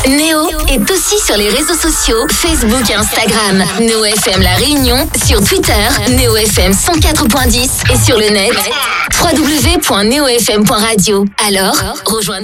Néo est aussi sur les réseaux sociaux, Facebook et Instagram. Néo FM La Réunion, sur Twitter, Néo FM 104.10 et sur le net, www.neofm.radio. Alors, rejoins-nous.